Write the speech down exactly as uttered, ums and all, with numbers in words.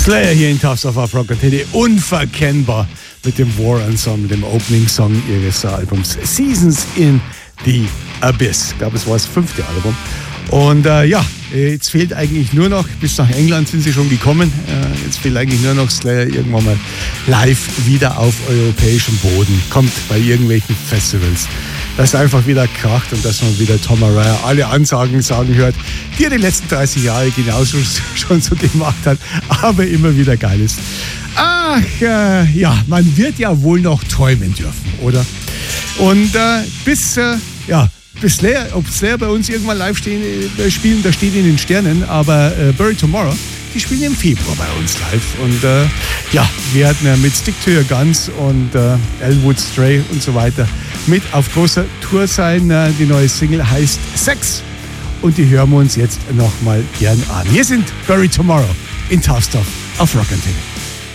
Slayer hier in Tough Stuff auf Rock Antenne, unverkennbar mit dem War Ensemble, dem Opening Song ihres Albums Seasons in the Abyss. Ich glaube, es war das fünfte Album. Und äh, ja, jetzt fehlt eigentlich nur noch, bis nach England sind sie schon gekommen, äh, jetzt fehlt eigentlich nur noch Slayer irgendwann mal live wieder auf europäischem Boden, kommt bei irgendwelchen Festivals. Dass einfach wieder kracht und dass man wieder Tom Araya alle Ansagen sagen hört, die er die letzten dreißig Jahre genauso schon so gemacht hat, aber immer wieder geil ist. Ach, äh, ja, man wird ja wohl noch träumen dürfen, oder? Und äh, bis, äh, ja, bis Slayer, ob Slayer bei uns irgendwann live stehen, äh, spielen, das steht in den Sternen, aber äh, Bury Tomorrow, die spielen im Februar bei uns live. Und äh, ja, wir hatten ja mit Stick to Your Guns und äh, Elwood Stray und so weiter mit auf großer Tour sein. Äh, die neue Single heißt Sex und die hören wir uns jetzt nochmal gern an. Hier sind Bury Tomorrow in Tough Stuff auf Rock Antenne.